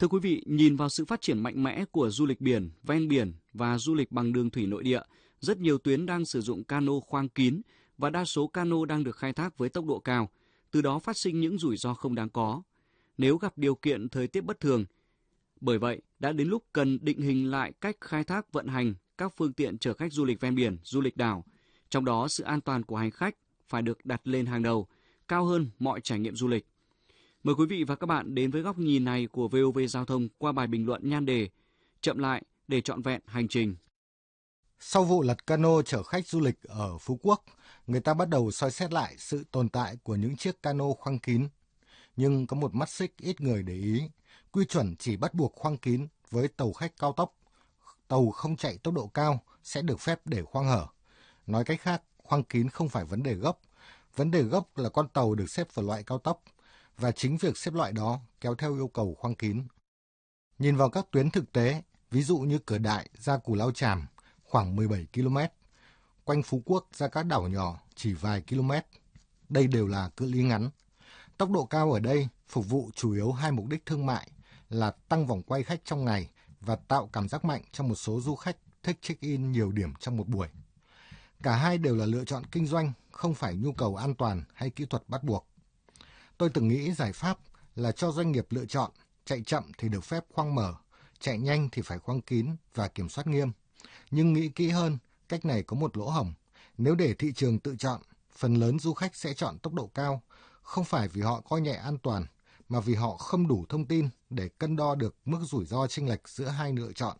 Thưa quý vị, nhìn vào sự phát triển mạnh mẽ của du lịch biển, ven biển và du lịch bằng đường thủy nội địa, rất nhiều tuyến đang sử dụng cano khoang kín và đa số cano đang được khai thác với tốc độ cao, từ đó phát sinh những rủi ro không đáng có nếu gặp điều kiện thời tiết bất thường. Bởi vậy, đã đến lúc cần định hình lại cách khai thác vận hành các phương tiện chở khách du lịch ven biển, du lịch đảo. Trong đó, sự an toàn của hành khách phải được đặt lên hàng đầu, cao hơn mọi trải nghiệm du lịch. Mời quý vị và các bạn đến với góc nhìn này của VOV Giao thông qua bài bình luận nhan đề Chậm lại để trọn vẹn hành trình. Sau vụ lật cano chở khách du lịch ở Phú Quốc, người ta bắt đầu soi xét lại sự tồn tại của những chiếc cano khoang kín. Nhưng có một mắt xích ít người để ý, quy chuẩn chỉ bắt buộc khoang kín với tàu khách cao tốc. Tàu không chạy tốc độ cao sẽ được phép để khoang hở. Nói cách khác, khoang kín không phải vấn đề gốc. Vấn đề gốc là con tàu được xếp vào loại cao tốc, và chính việc xếp loại đó kéo theo yêu cầu khoang kín. Nhìn vào các tuyến thực tế, ví dụ như Cửa Đại ra Cù Lao Chàm khoảng 17 km, quanh Phú Quốc ra các đảo nhỏ chỉ vài km. Đây đều là cự ly ngắn. Tốc độ cao ở đây phục vụ chủ yếu hai mục đích thương mại là tăng vòng quay khách trong ngày và tạo cảm giác mạnh cho một số du khách thích check-in nhiều điểm trong một buổi. Cả hai đều là lựa chọn kinh doanh, không phải nhu cầu an toàn hay kỹ thuật bắt buộc. Tôi từng nghĩ giải pháp là cho doanh nghiệp lựa chọn, chạy chậm thì được phép khoang mở, chạy nhanh thì phải khoang kín và kiểm soát nghiêm. Nhưng nghĩ kỹ hơn, cách này có một lỗ hổng. Nếu để thị trường tự chọn, phần lớn du khách sẽ chọn tốc độ cao, không phải vì họ coi nhẹ an toàn, mà vì họ không đủ thông tin để cân đo được mức rủi ro chênh lệch giữa hai lựa chọn.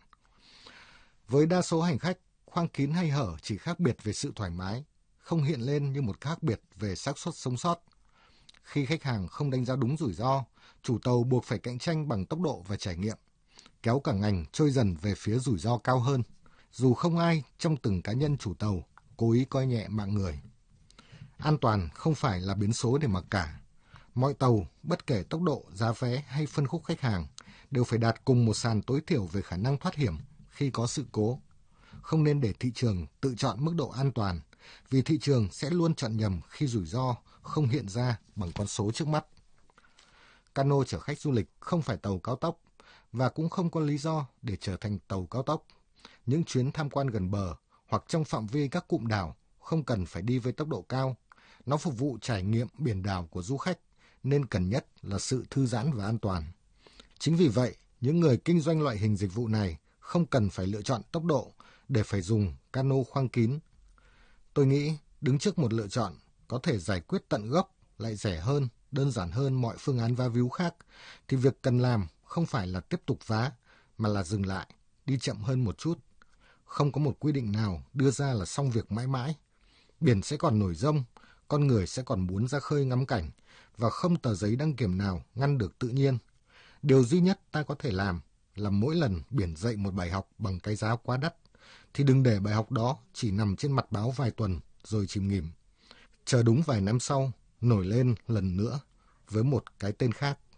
Với đa số hành khách, khoang kín hay hở chỉ khác biệt về sự thoải mái, không hiện lên như một khác biệt về xác suất sống sót. Khi khách hàng không đánh giá đúng rủi ro, chủ tàu buộc phải cạnh tranh bằng tốc độ và trải nghiệm, kéo cả ngành trôi dần về phía rủi ro cao hơn, dù không ai trong từng cá nhân chủ tàu cố ý coi nhẹ mạng người. An toàn không phải là biến số để mặc cả. Mọi tàu, bất kể tốc độ, giá vé hay phân khúc khách hàng, đều phải đạt cùng một sàn tối thiểu về khả năng thoát hiểm khi có sự cố. Không nên để thị trường tự chọn mức độ an toàn, vì thị trường sẽ luôn chọn nhầm khi rủi ro không hiện ra bằng con số trước mắt. Cano chở khách du lịch không phải tàu cao tốc và cũng không có lý do để trở thành tàu cao tốc. Những chuyến tham quan gần bờ hoặc trong phạm vi các cụm đảo không cần phải đi với tốc độ cao. Nó phục vụ trải nghiệm biển đảo của du khách, nên cần nhất là sự thư giãn và an toàn. Chính vì vậy, những người kinh doanh loại hình dịch vụ này không cần phải lựa chọn tốc độ để phải dùng cano khoang kín. Tôi nghĩ đứng trước một lựa chọn có thể giải quyết tận gốc lại rẻ hơn, đơn giản hơn mọi phương án vá víu khác, thì việc cần làm không phải là tiếp tục vá, mà là dừng lại, đi chậm hơn một chút. Không có một quy định nào đưa ra là xong việc mãi mãi. Biển sẽ còn nổi giông, con người sẽ còn muốn ra khơi ngắm cảnh, và không tờ giấy đăng kiểm nào ngăn được tự nhiên. Điều duy nhất ta có thể làm là mỗi lần biển dạy một bài học bằng cái giá quá đắt, thì đừng để bài học đó chỉ nằm trên mặt báo vài tuần rồi chìm nghỉm. Chờ đúng vài năm sau, nổi lên lần nữa với một cái tên khác.